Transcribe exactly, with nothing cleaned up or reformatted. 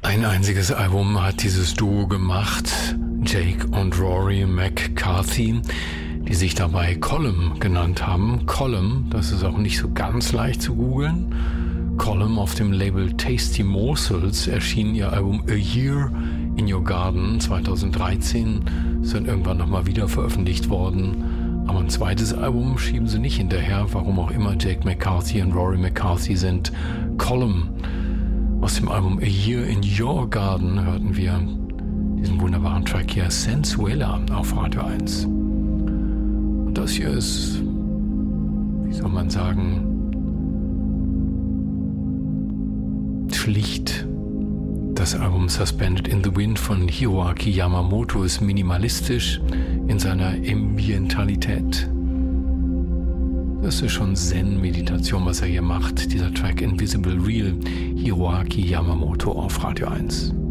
Ein einziges Album hat dieses Duo gemacht, Jake und Rory McCarthy, die sich dabei Column genannt haben. Column, das ist auch nicht so ganz leicht zu googeln. Column auf dem Label Tasty Morsels erschien ihr Album A Year in Your Garden zweitausenddreizehn, ist dann irgendwann nochmal wieder veröffentlicht worden. Aber ein zweites Album schieben sie nicht hinterher, warum auch immer. Jake McCarthy und Rory McCarthy sind Column. Aus dem Album A Year in Your Garden hörten wir diesen wunderbaren Track hier, Sensuela, auf Radio eins. Und das hier ist, wie soll man sagen, schlicht. Das Album Suspended in the Wind von Hiroaki Yamamoto ist minimalistisch in seiner Ambientalität. Das ist schon Zen-Meditation, was er hier macht. Dieser Track Invisible Real, Hiroaki Yamamoto auf Radio eins.